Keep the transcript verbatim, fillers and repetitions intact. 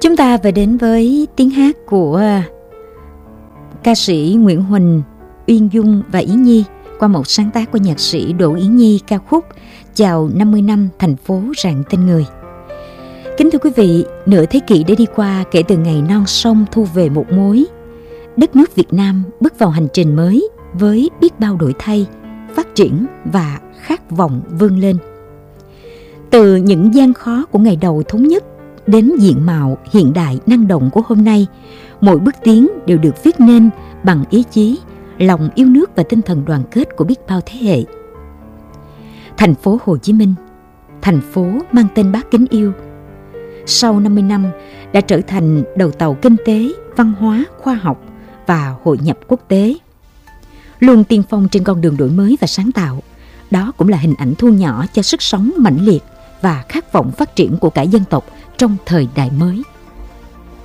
Chúng ta phải đến với tiếng hát của ca sĩ Nguyễn Huỳnh, Uyên Dung và Yến Nhi qua một sáng tác của nhạc sĩ Đỗ Yến Nhi, ca khúc Chào năm mươi năm thành phố rạng tên người. Kính thưa quý vị, nửa thế kỷ đã đi qua kể từ ngày non sông thu về một mối. Đất nước Việt Nam bước vào hành trình mới với biết bao đổi thay, phát triển và khát vọng vươn lên. Từ những gian khó của ngày đầu thống nhất đến diện mạo hiện đại năng động của hôm nay, mỗi bước tiến đều được viết nên bằng ý chí, lòng yêu nước và tinh thần đoàn kết của biết bao thế hệ. Thành phố Hồ Chí Minh, thành phố mang tên Bác kính yêu, sau năm mươi năm đã trở thành đầu tàu kinh tế, văn hóa, khoa học và hội nhập quốc tế. Luôn tiên phong trên con đường đổi mới và sáng tạo, đó cũng là hình ảnh thu nhỏ cho sức sống mãnh liệt và khát vọng phát triển của cả dân tộc trong thời đại mới.